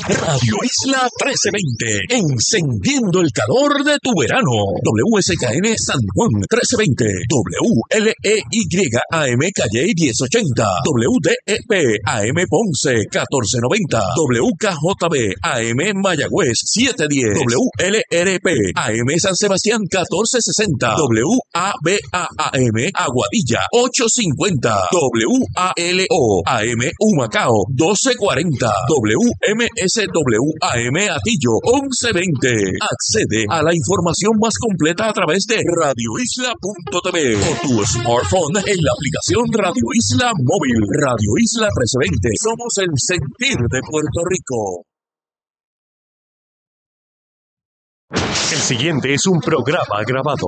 Radio Isla 1320, encendiendo el calor de tu verano. WSKN San Juan 1320, WLEY AM Calle 1080, WDEP AM Ponce 1490, WKJB AM Mayagüez 710, WLRP AM San Sebastián 1460, WABA-AM Aguadilla 850, WALO AM Humacao 1240, WMSW-AM Atillo 1120. Accede a la información más completa a través de radioisla.tv o tu smartphone en la aplicación Radio Isla Móvil. Radio Isla 1320. Somos el sentir de Puerto Rico. El siguiente es un programa grabado.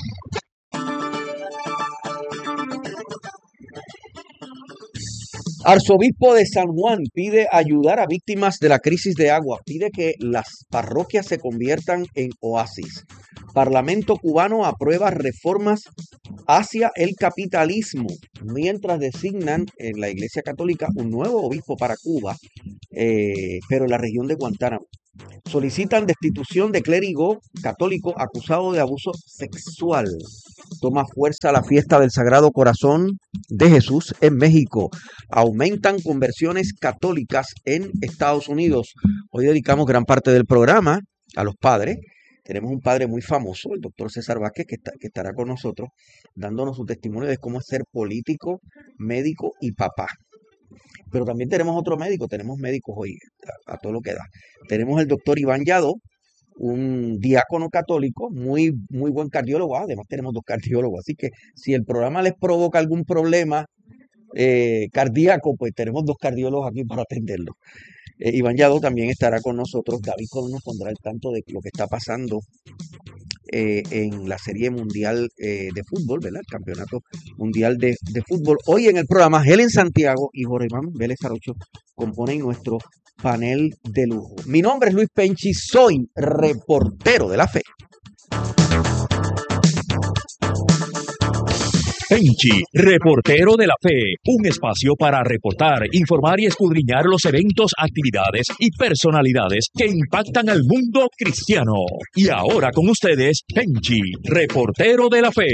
Arzobispo de San Juan pide ayudar a víctimas de la crisis de agua, pide que las parroquias se conviertan en oasis. Parlamento cubano aprueba reformas hacia el capitalismo, mientras designan en la Iglesia Católica un nuevo obispo para Cuba, pero en la región de Guantánamo. Solicitan destitución de clérigo católico acusado de abuso sexual. Toma fuerza la fiesta del Sagrado Corazón de Jesús en México. Aumentan conversiones católicas en Estados Unidos. Hoy dedicamos gran parte del programa a los padres. Tenemos un padre muy famoso, el doctor César Vázquez, que estará con nosotros dándonos su testimonio de cómo es ser político, médico y papá. Pero también tenemos otro médico, tenemos médicos hoy a todo lo que da. Tenemos el doctor Iván Yadó, un diácono católico, muy buen cardiólogo. Además tenemos dos cardiólogos, así que si el programa les provoca algún problema cardíaco, pues tenemos dos cardiólogos aquí para atenderlo. Iván Yadó también estará con nosotros. David Colón nos pondrá al tanto de lo que está pasando en la Serie Mundial de Fútbol, ¿verdad? El Campeonato Mundial de Fútbol. Hoy en el programa, Helen Santiago y Jorge Iván Vélez Arocho componen nuestro panel de lujo. Mi nombre es Luis Penchi, soy reportero de la fe. Penchi, reportero de la fe, un espacio para reportar, informar y escudriñar los eventos, actividades y personalidades que impactan al mundo cristiano. Y ahora con ustedes, Penchi, reportero de la fe.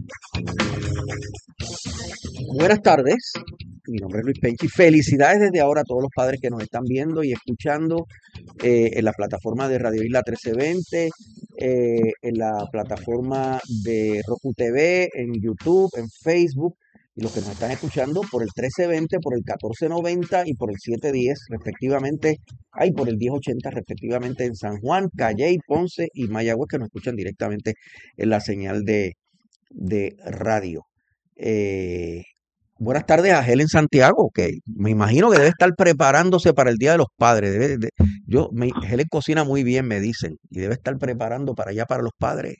Buenas tardes, mi nombre es Luis Penchi. Felicidades desde ahora a todos los padres que nos están viendo y escuchando en la plataforma de Radio Isla 1320, en la plataforma de Roku TV, en YouTube, en Facebook, y los que nos están escuchando por el 1320, por el 1490 y por el 710 respectivamente, por el 1080 respectivamente en San Juan, Calley, Ponce y Mayagüez, que nos escuchan directamente en la señal de radio. Buenas tardes a Helen Santiago, que me imagino que debe estar preparándose para el Día de los Padres. Helen cocina muy bien, me dicen, y debe estar preparando para allá para los padres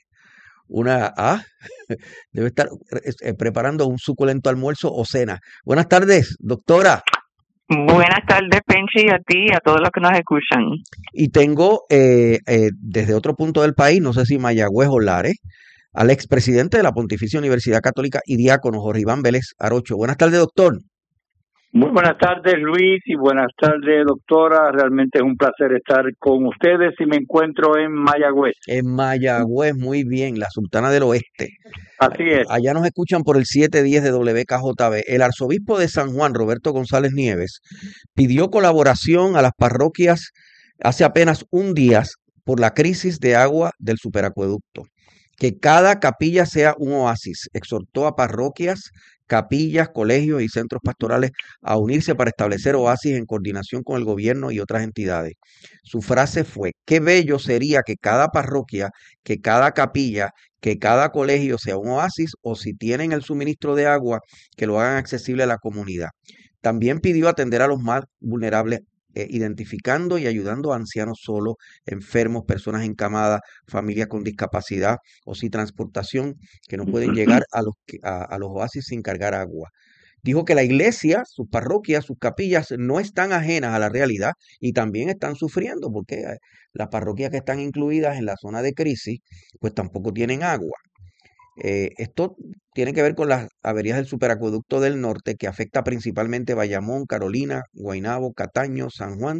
debe estar preparando un suculento almuerzo o cena. Buenas tardes, doctora. Buenas tardes, Penchi, a ti y a todos los que nos escuchan. Y tengo desde otro punto del país, no sé si Mayagüez o Lares, al expresidente de la Pontificia Universidad Católica y diácono Jorge Iván Vélez Arocho. Buenas tardes, doctor. Muy buenas tardes, Luis, y buenas tardes, doctora. Realmente es un placer estar con ustedes y me encuentro en Mayagüez. En Mayagüez, muy bien, la Sultana del Oeste. Así es. Allá nos escuchan por el 710 de WKJB. El arzobispo de San Juan, Roberto González Nieves, pidió colaboración a las parroquias hace apenas un día por la crisis de agua del superacueducto. Que cada capilla sea un oasis. Exhortó a parroquias, capillas, colegios y centros pastorales a unirse para establecer oasis en coordinación con el gobierno y otras entidades. Su frase fue: qué bello sería que cada parroquia, que cada capilla, que cada colegio sea un oasis, o si tienen el suministro de agua, que lo hagan accesible a la comunidad. También pidió atender a los más vulnerables, identificando y ayudando a ancianos solos, enfermos, personas encamadas, familias con discapacidad o sin transportación que no pueden llegar a los oasis sin cargar agua. Dijo que la iglesia, sus parroquias, sus capillas no están ajenas a la realidad y también están sufriendo porque las parroquias que están incluidas en la zona de crisis pues tampoco tienen agua. Esto tiene que ver con las averías del superacueducto del norte que afecta principalmente Bayamón, Carolina, Guaynabo, Cataño, San Juan,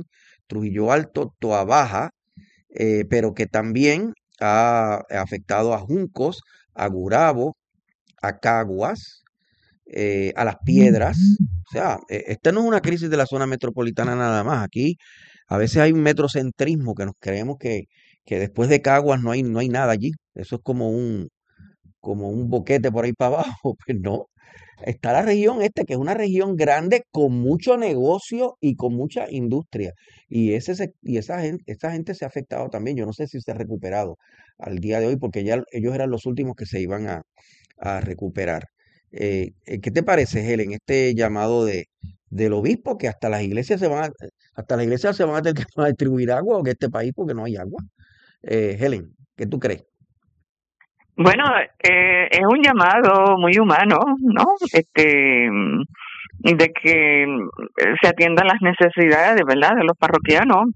Trujillo Alto, Toa Baja, pero que también ha afectado a Juncos, a Gurabo, a Caguas, a Las Piedras. O sea, esta no es una crisis de la zona metropolitana nada más. Aquí a veces hay un metrocentrismo que nos creemos que después de Caguas no hay nada allí. Eso es como un boquete por ahí para abajo. Pues no. Está la región que es una región grande con mucho negocio y con mucha industria. Y esa gente se ha afectado también. Yo no sé si se ha recuperado al día de hoy, porque ya ellos eran los últimos que se iban a recuperar. ¿Qué te parece, Helen, este llamado del obispo que hasta las iglesias se van a tener que distribuir agua en este país porque no hay agua? Helen, ¿qué tú crees? Bueno, es un llamado muy humano, ¿no? De que se atiendan las necesidades, ¿verdad?, de los parroquianos,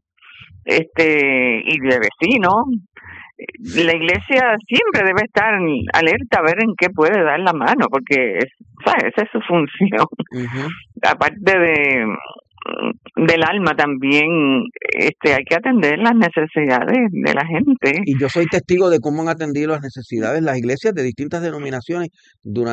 y de vecinos. La iglesia siempre debe estar alerta a ver en qué puede dar la mano, porque ¿sabes? Esa es su función. Ujú. Aparte del alma también, hay que atender las necesidades de la gente. Y yo soy testigo de cómo han atendido las necesidades las iglesias de distintas denominaciones durante